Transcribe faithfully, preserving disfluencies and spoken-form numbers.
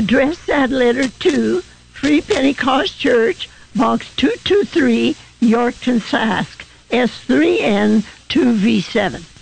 Address that letter to Free Pentecost Church, Box two two three, Yorkton, Sask, S three N two V seven.